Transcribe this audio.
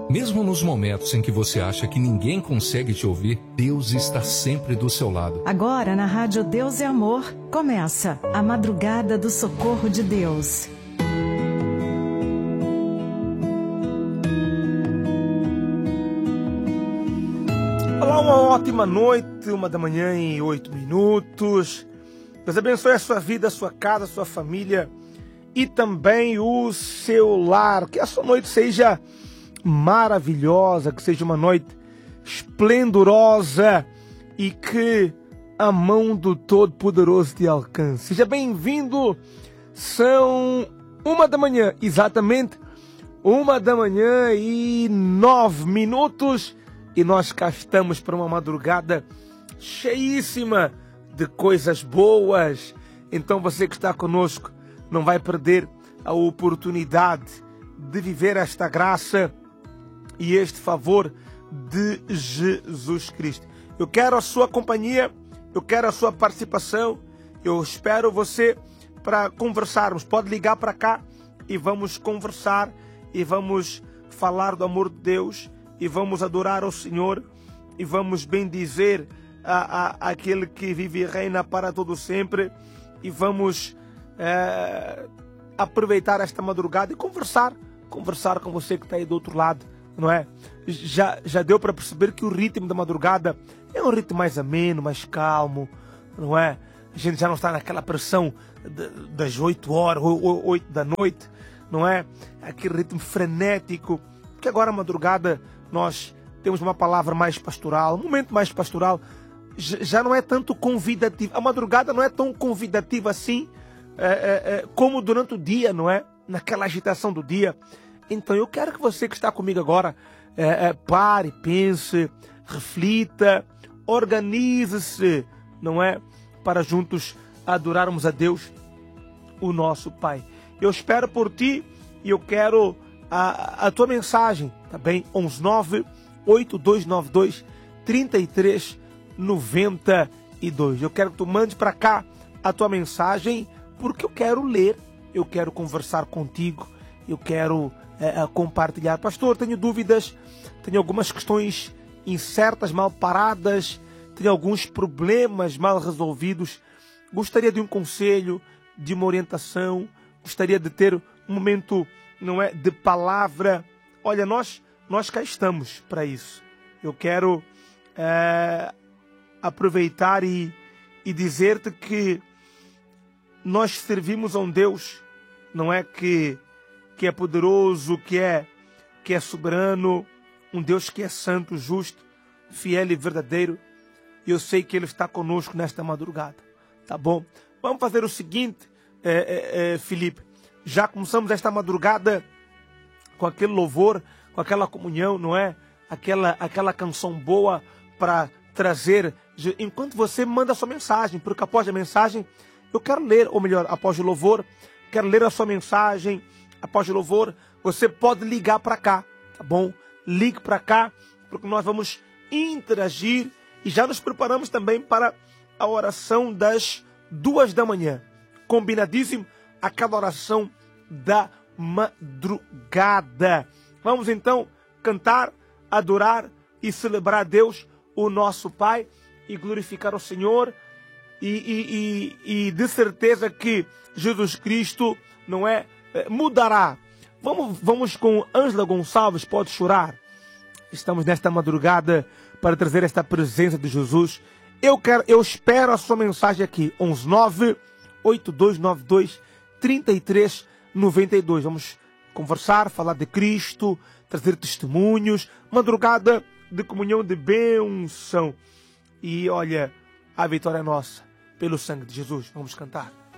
Mesmo nos momentos em que você acha que ninguém consegue te ouvir, Deus está sempre do seu lado. Agora, na Rádio Deus é Amor, começa a Madrugada do Socorro de Deus. Olá, uma ótima noite, 1h08. Deus abençoe a sua vida, a sua casa, a sua família e também o seu lar. Que a sua noite seja maravilhosa, que seja uma noite esplendorosa e que a mão do Todo-Poderoso te alcance. Seja bem-vindo. São 1h, exatamente 1h09 e nós cá estamos para uma madrugada cheíssima de coisas boas. Então você que está conosco não vai perder a oportunidade de viver esta graça e este favor de Jesus Cristo. Eu quero a sua companhia, eu quero a sua participação, eu espero você para conversarmos. Pode ligar para cá e vamos conversar e vamos falar do amor de Deus e vamos adorar ao Senhor e vamos bendizer aquele que vive e reina para todo sempre e vamos aproveitar esta madrugada e conversar com você que está aí do outro lado, não é? Já deu para perceber que o ritmo da madrugada é um ritmo mais ameno, mais calmo, não é? A gente já não está naquela pressão das 8 horas, 8 da noite, não é? Aquele ritmo frenético, porque agora a madrugada nós temos uma palavra mais pastoral, um momento mais pastoral, já não é tanto convidativo. A madrugada não é tão convidativa assim como durante o dia, não é? Naquela agitação do dia. Então eu quero que você que está comigo agora pare, pense, reflita, organize-se, não é? Para juntos adorarmos a Deus, o nosso Pai. Eu espero por ti e eu quero a tua mensagem, tá bem? 119-8292-3392. Eu quero que tu mande para cá a tua mensagem, porque eu quero ler, eu quero conversar contigo, eu quero compartilhar. Pastor, tenho dúvidas, tenho algumas questões incertas, mal paradas, tenho alguns problemas mal resolvidos. Gostaria de um conselho, de uma orientação, gostaria de ter um momento, não é, de palavra. Olha, nós cá estamos para isso. Eu quero aproveitar e dizer-te que nós servimos a um Deus, não é, que é poderoso, que é soberano, um Deus que é santo, justo, fiel e verdadeiro. E eu sei que Ele está conosco nesta madrugada, tá bom? Vamos fazer o seguinte, Felipe. Já começamos esta madrugada com aquele louvor, com aquela comunhão, não é? Aquela canção boa para trazer. Enquanto você manda a sua mensagem, porque após a mensagem eu quero ler, ou melhor, após o louvor, quero ler a sua mensagem. Após o louvor, você pode ligar para cá, tá bom? Ligue para cá, porque nós vamos interagir e já nos preparamos também para a oração das 2 da manhã. Combinadíssimo? Aquela oração da madrugada. Vamos então cantar, adorar e celebrar a Deus, o nosso Pai, e glorificar o Senhor. E de certeza que Jesus Cristo, não é, mudará. Vamos com Ângela Gonçalves, Pode Chorar. Estamos nesta madrugada para trazer esta presença de Jesus. Eu espero a sua mensagem aqui, 119-8292-3392. Vamos conversar, falar de Cristo, trazer testemunhos, madrugada de comunhão, de bênção. E olha, a vitória é nossa, pelo sangue de Jesus. Vamos cantar.